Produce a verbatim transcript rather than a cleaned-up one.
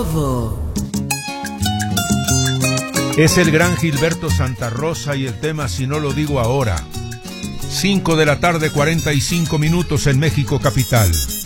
todo. Es el gran Gilberto Santa Rosa y el tema Si no lo digo ahora. cinco de la tarde, cuarenta y cinco minutos en México capital.